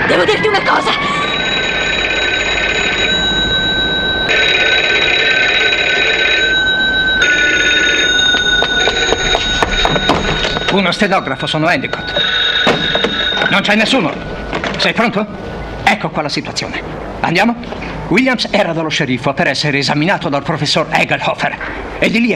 Devo dirti una cosa. Uno stenografo, sono Endicott. Non c'è nessuno. Sei pronto? Ecco qua la situazione. Andiamo? Williams era dallo sceriffo per essere esaminato dal professor Egelhofer e di lì